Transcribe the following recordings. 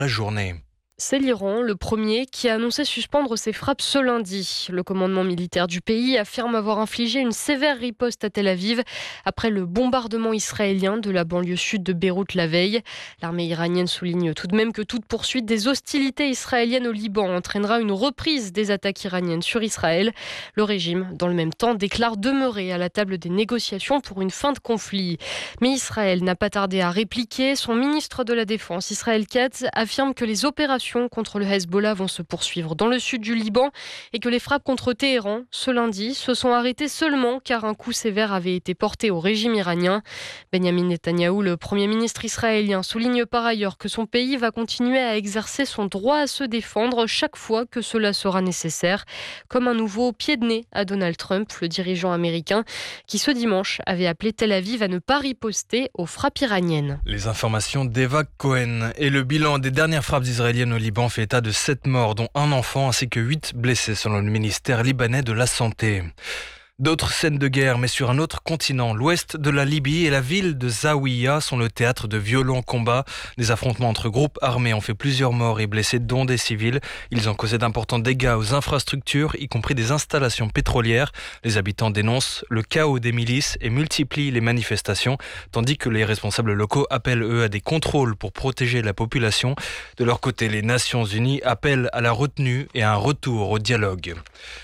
la journée. C'est l'Iran, le premier, qui a annoncé suspendre ses frappes ce lundi. Le commandement militaire du pays affirme avoir infligé une sévère riposte à Tel Aviv après le bombardement israélien de la banlieue sud de Beyrouth la veille. L'armée iranienne souligne tout de même que toute poursuite des hostilités israéliennes au Liban entraînera une reprise des attaques iraniennes sur Israël. Le régime, dans le même temps, déclare demeurer à la table des négociations pour une fin de conflit. Mais Israël n'a pas tardé à répliquer. Son ministre de la Défense, Israël Katz, affirme que les opérations contre le Hezbollah vont se poursuivre dans le sud du Liban et que les frappes contre Téhéran ce lundi se sont arrêtées seulement car un coup sévère avait été porté au régime iranien. Benjamin Netanyahou, le Premier ministre israélien, souligne par ailleurs que son pays va continuer à exercer son droit à se défendre chaque fois que cela sera nécessaire, comme un nouveau pied de nez à Donald Trump, le dirigeant américain, qui ce dimanche avait appelé Tel Aviv à ne pas riposter aux frappes iraniennes. Les informations d'Eva Cohen et le bilan des dernières frappes israéliennes au Liban fait état de 7 morts, dont un enfant, ainsi que 8 blessés selon le ministère libanais de la Santé. D'autres scènes de guerre, mais sur un autre continent. L'ouest de la Libye et la ville de Zawiya sont le théâtre de violents combats. Des affrontements entre groupes armés ont fait plusieurs morts et blessés, dont des civils. Ils ont causé d'importants dégâts aux infrastructures, y compris des installations pétrolières. Les habitants dénoncent le chaos des milices et multiplient les manifestations, tandis que les responsables locaux appellent, eux, à des contrôles pour protéger la population. De leur côté, les Nations Unies appellent à la retenue et à un retour au dialogue.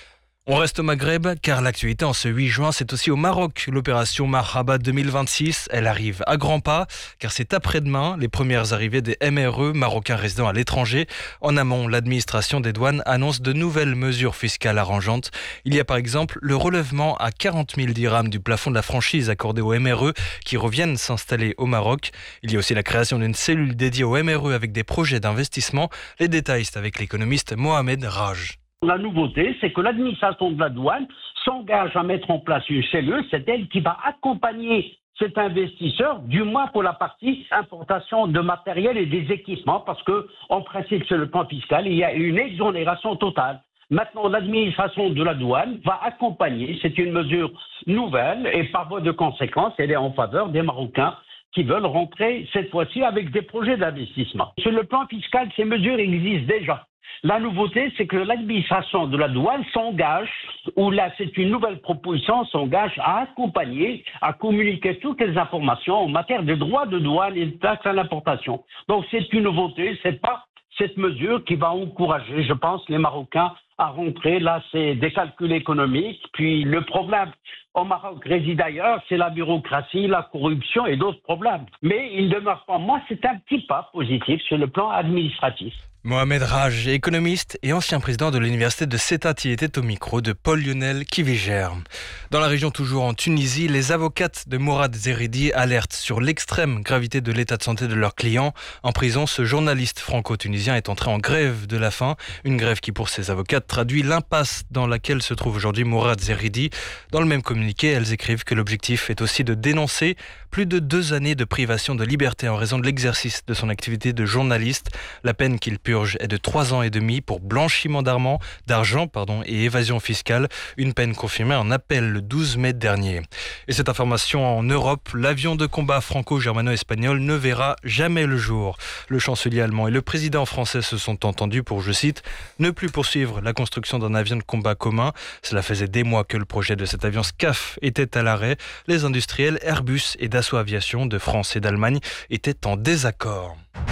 On reste au Maghreb, car l'actualité en ce 8 juin, c'est aussi au Maroc. L'opération Marhaba 2026, elle arrive à grands pas, car c'est après-demain les premières arrivées des MRE, Marocains résidant à l'étranger. En amont, l'administration des douanes annonce de nouvelles mesures fiscales arrangeantes. Il y a par exemple le relèvement à 40 000 dirhams du plafond de la franchise accordée aux MRE qui reviennent s'installer au Maroc. Il y a aussi la création d'une cellule dédiée aux MRE avec des projets d'investissement. Les détails, c'est avec l'économiste Mohamed Raj. La nouveauté, c'est que l'administration de la douane s'engage à mettre en place une cellule. C'est elle qui va accompagner cet investisseur, du moins pour la partie importation de matériel et des équipements, parce que, en principe, sur le plan fiscal, il y a une exonération totale. Maintenant, l'administration de la douane va accompagner, c'est une mesure nouvelle, et par voie de conséquence, elle est en faveur des Marocains qui veulent rentrer cette fois-ci avec des projets d'investissement. Sur le plan fiscal, ces mesures existent déjà. La nouveauté, c'est que l'administration de la douane s'engage, ou là c'est une nouvelle proposition, s'engage à accompagner, à communiquer toutes les informations en matière de droits de douane et de taxes à l'importation. Donc c'est une nouveauté, c'est pas cette mesure qui va encourager, je pense, les Marocains à rentrer. Là, c'est des calculs économiques. Puis le problème au Maroc réside ailleurs, c'est la bureaucratie, la corruption et d'autres problèmes. Mais il ne demeure pas. Moi, c'est un petit pas positif sur le plan administratif. Mohamed Raj, économiste et ancien président de l'université de Setati, était au micro de Paul-Lionel Kiviger. Dans la région, toujours en Tunisie, les avocates de Mourad Zeridi alertent sur l'extrême gravité de l'état de santé de leurs clients. En prison, ce journaliste franco-tunisien est entré en grève de la faim. Une grève qui, pour ces avocates, traduit l'impasse dans laquelle se trouve aujourd'hui Mourad Zeridi. Dans le même communiqué, elles écrivent que l'objectif est aussi de dénoncer plus de 2 années de privation de liberté en raison de l'exercice de son activité de journaliste. La peine qu'il purge est de 3 ans et demi pour blanchiment d'argent et évasion fiscale. Une peine confirmée en appel le 12 mai dernier. Et cette information en Europe, l'avion de combat franco-germano-espagnol ne verra jamais le jour. Le chancelier allemand et le président français se sont entendus pour, je cite, ne plus poursuivre la construction d'un avion de combat commun. Cela faisait des mois que le projet de cet avion SCAF était à l'arrêt. Les industriels Airbus et Dassault Aviation de France et d'Allemagne étaient en désaccord.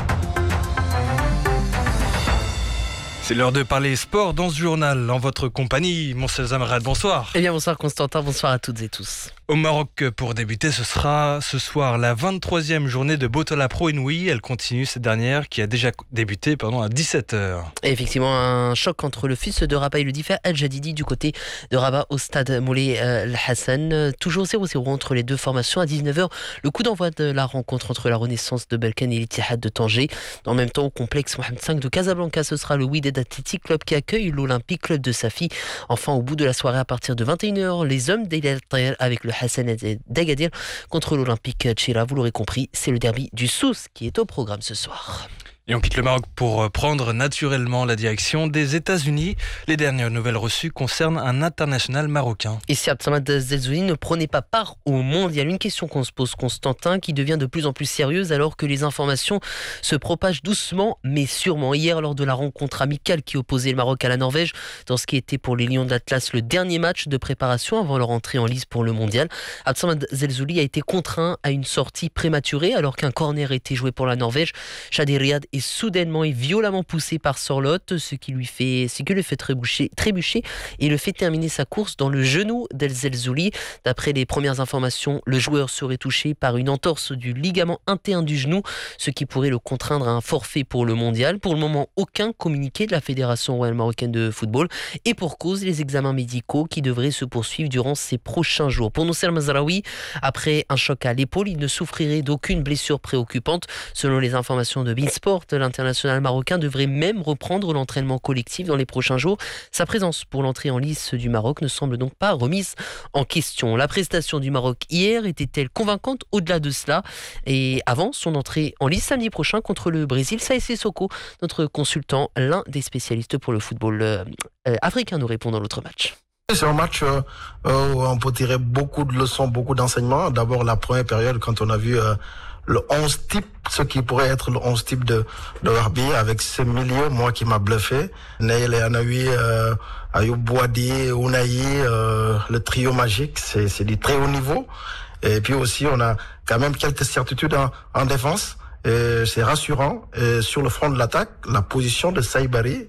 C'est l'heure de parler sport dans ce journal. En votre compagnie, Monsel Zamerad, bonsoir. Eh bien, bonsoir Constantin, bonsoir à toutes et tous. Au Maroc, pour débuter, ce sera ce soir la 23e journée de Botola Pro Inouï. Elle continue cette dernière qui a déjà débuté à 17h. Et effectivement, un choc entre le fils de Rabat et le Difa Al-Jadidi du côté de Rabat au stade Moulay Al-Hassan. Toujours 0-0 entre les deux formations. À 19h, le coup d'envoi de la rencontre entre la Renaissance de Balkan et l'Ittihad de Tanger. En même temps, au complexe Mohamed V de Casablanca, ce sera le Wydad Athletic Club qui accueille l'Olympique Club de Safi. Enfin, au bout de la soirée, à partir de 21h, les hommes d'El Tayal avec le Hassan d'Agadir contre l'Olympique Tchira. Vous l'aurez compris, c'est le derby du Souss qui est au programme ce soir. Et on quitte le Maroc pour prendre naturellement la direction des États-Unis. Les dernières nouvelles reçues concernent un international marocain. Et si Abdsamad Zelzouli ne prenait pas part au mondial, une question qu'on se pose, Constantin, qui devient de plus en plus sérieuse alors que les informations se propagent doucement mais sûrement. Hier, lors de la rencontre amicale qui opposait le Maroc à la Norvège, dans ce qui était pour les Lions de l'Atlas le dernier match de préparation avant leur entrée en lice pour le mondial, Abdsamad Zelzouli a été contraint à une sortie prématurée alors qu'un corner était joué pour la Norvège. Shadi Riyad est soudainement et violemment poussé par Sorloth, ce qui le fait trébucher et le fait terminer sa course dans le genou d'El Zelzouli. D'après les premières informations, le joueur serait touché par une entorse du ligament interne du genou, ce qui pourrait le contraindre à un forfait pour le mondial. Pour le moment, aucun communiqué de la Fédération royale marocaine de football et pour cause les examens médicaux qui devraient se poursuivre durant ces prochains jours. Pour Noussair Mazraoui, après un choc à l'épaule, il ne souffrirait d'aucune blessure préoccupante. Selon les informations de Beansport, l'international marocain devrait même reprendre l'entraînement collectif dans les prochains jours. Sa présence pour l'entrée en lice du Maroc ne semble donc pas remise en question. La prestation du Maroc hier était-elle convaincante au-delà de cela? Et avant son entrée en lice samedi prochain contre le Brésil, Saïd Sissoko, notre consultant, l'un des spécialistes pour le football africain, nous répond dans l'autre match. C'est un match où on peut tirer beaucoup de leçons, beaucoup d'enseignements. D'abord, la première période, quand on a vu le 11 type, ce qui pourrait être le 11 type de Warbi, avec ce milieu, moi qui m'a bluffé. Naïl et Anaoui, Ayoub Bouadi, Ounaï, le trio magique, c'est du très haut niveau. Et puis aussi, on a quand même quelques certitudes en défense. Et c'est rassurant. Et sur le front de l'attaque, la position de Saïbari,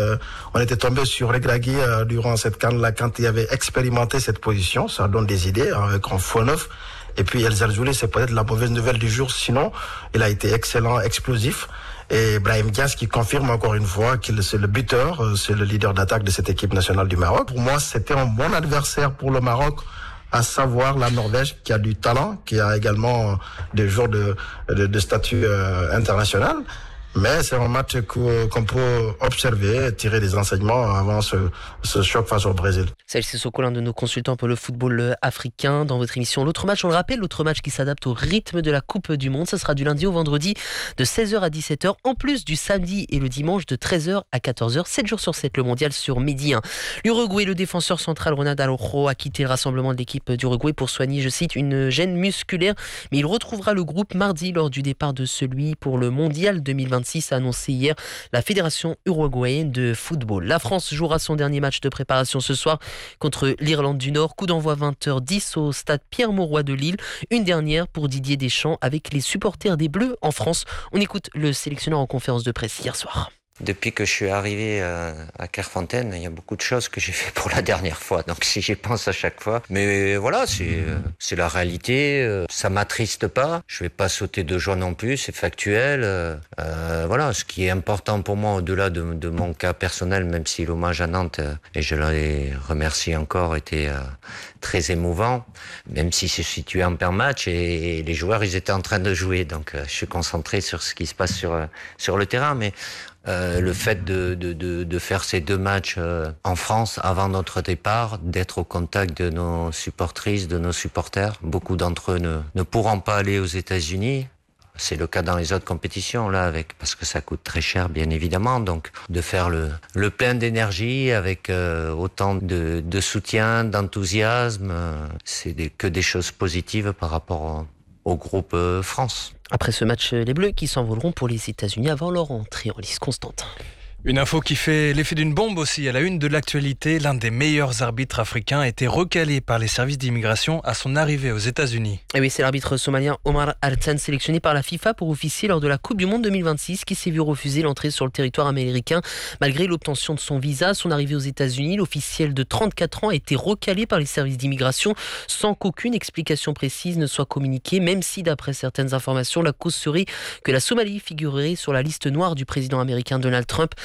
on était tombé sur Regragui durant cette CAN-là quand il avait expérimenté cette position. Ça donne des idées avec un faux neuf. Et puis El Zelzouli, c'est peut-être la mauvaise nouvelle du jour. Sinon, il a été excellent, explosif. Et Brahim Diaz qui confirme encore une fois qu'il c'est le buteur, c'est le leader d'attaque de cette équipe nationale du Maroc. Pour moi, c'était un bon adversaire pour le Maroc, à savoir la Norvège qui a du talent, qui a également des joueurs de statut international. Mais c'est un match qu'on peut observer, tirer des enseignements avant ce choc face au Brésil. Saïd Sissoko, l'un de nos consultants pour le football africain dans votre émission. L'autre match, on le rappelle, l'autre match qui s'adapte au rythme de la Coupe du Monde, ça sera du lundi au vendredi de 16h à 17h, en plus du samedi et le dimanche de 13h à 14h, 7 jours sur 7, le mondial sur Midi 1. L'Uruguay, le défenseur central Ronald Araujo a quitté le rassemblement de l'équipe d'Uruguay pour soigner, je cite, une gêne musculaire, mais il retrouvera le groupe mardi lors du départ de celui pour le mondial 2026, a annoncé hier la Fédération uruguayenne de football. La France jouera son dernier match de préparation ce soir contre l'Irlande du Nord. Coup d'envoi 20h10 au stade Pierre-Mauroy de Lille. Une dernière pour Didier Deschamps avec les supporters des Bleus en France. On écoute le sélectionneur en conférence de presse hier soir. Depuis que je suis arrivé à Clairefontaine, il y a beaucoup de choses que j'ai fait pour la dernière fois. Donc j'y pense à chaque fois. Mais voilà, c'est la réalité. Ça m'attriste pas. Je vais pas sauter de joie non plus. C'est factuel. Voilà, ce qui est important pour moi au-delà de mon cas personnel, même si l'hommage à Nantes, et je les remercie encore, était très émouvant. Même si c'est situé en per-match et les joueurs, ils étaient en train de jouer. Donc je suis concentré sur ce qui se passe sur le terrain. Mais le fait de faire ces deux matchs en France avant notre départ, d'être au contact de nos supportrices, de nos supporters. Beaucoup d'entre eux ne pourront pas aller aux États-Unis. C'est le cas dans les autres compétitions, là, parce que ça coûte très cher, bien évidemment. Donc, de faire le plein d'énergie avec autant de soutien, d'enthousiasme, c'est que des choses positives par rapport au groupe France. Après ce match, les Bleus qui s'envoleront pour les États-Unis avant leur entrée en lice. Constantin. Une info qui fait l'effet d'une bombe aussi. À la une de l'actualité, l'un des meilleurs arbitres africains a été recalé par les services d'immigration à son arrivée aux États-Unis. Et oui, c'est l'arbitre somalien Omar Artan, sélectionné par la FIFA pour officier lors de la Coupe du Monde 2026, qui s'est vu refuser l'entrée sur le territoire américain. Malgré l'obtention de son visa, son arrivée aux États-Unis, l'officiel de 34 ans a été recalé par les services d'immigration sans qu'aucune explication précise ne soit communiquée, même si, d'après certaines informations, la cause serait que la Somalie figurerait sur la liste noire du président américain Donald Trump.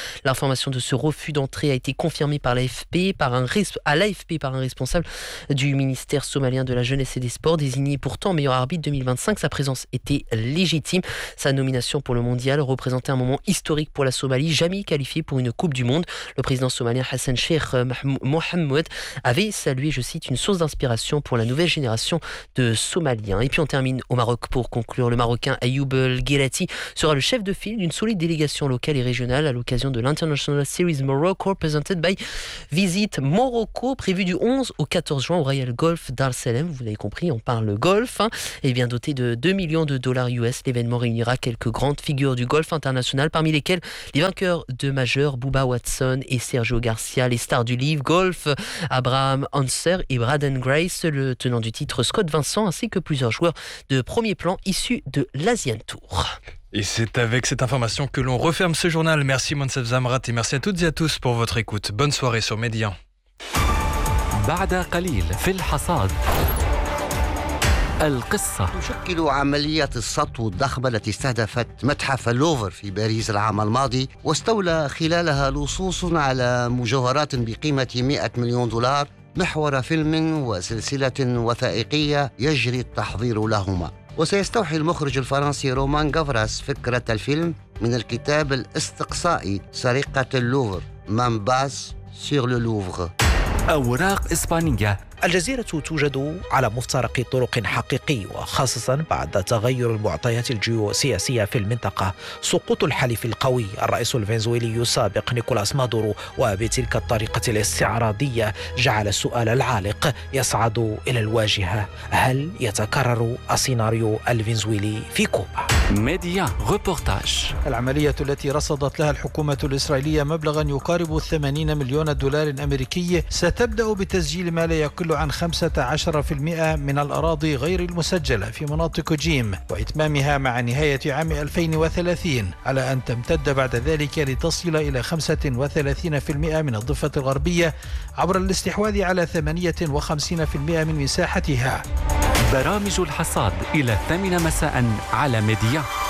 L'information de ce refus d'entrée a été confirmée par l'AFP par un responsable du ministère somalien de la Jeunesse et des Sports, désigné pourtant meilleur arbitre 2025. Sa présence était légitime. Sa nomination pour le mondial représentait un moment historique pour la Somalie, jamais qualifiée pour une Coupe du Monde. Le président somalien Hassan Sheikh Mohammed avait salué, je cite, une source d'inspiration pour la nouvelle génération de Somaliens. Et puis on termine au Maroc pour conclure. Le Marocain Ayoub El Guerati sera le chef de file d'une solide délégation locale et régionale à l'occasion de l'International Series Morocco presented by Visit Morocco, prévu du 11 au 14 juin au Royal Golf d'Al Salem. Vous l'avez compris, on parle golf. Et bien doté de 2 millions de dollars US, l'événement réunira quelques grandes figures du golf international, parmi lesquelles les vainqueurs de majeurs Bubba Watson et Sergio Garcia, les stars du livre golf Abraham Ancer et Braden Grace, le tenant du titre Scott Vincent, ainsi que plusieurs joueurs de premier plan issus de l'Asian Tour. Et c'est avec cette information que l'on referme ce journal. Merci Monsef Zamrat et merci à toutes et à tous pour votre écoute. Bonne soirée sur Média. بعد قليل في الحصاد القصة تشكل عملية السطو الضخمة التي استهدفت متحف اللوفر في باريس العام الماضي واستولى خلالها لصوص على مجوهرات بقيمة 100 مليون دولار محور فيلم وسلسلة وثائقية يجري التحضير لهما. وسيستوحي المخرج الفرنسي رومان غافراس فكرة الفيلم من الكتاب الاستقصائي سرقة اللوفر من باس سيغ لو لوفر. أوراق إسبانية. الجزيرة توجد على مفترق طرق حقيقي، وخاصة بعد تغير المعطيات الجيوسياسية في المنطقة، سقوط الحليف القوي الرئيس الفنزويلي السابق نيكولاس مادورو، وبتلك الطريقة الاستعراضية جعل السؤال العالق يصعد إلى الواجهة: هل يتكرر السيناريو الفنزويلي في كوبا؟ ميديا ريبورتاج. العملية التي رصدت لها الحكومة الإسرائيلية مبلغا يقارب 80 مليون دولار أمريكي ستبدأ بتسجيل ما لا يقل عن 15% من الأراضي غير المسجلة في مناطق جيم، وإتمامها مع نهاية عام 2030، على أن تمتد بعد ذلك لتصل إلى 35% من الضفة الغربية عبر الاستحواذ على 58% من مساحتها. برامج الحصاد إلى 8 مساء على ميديا.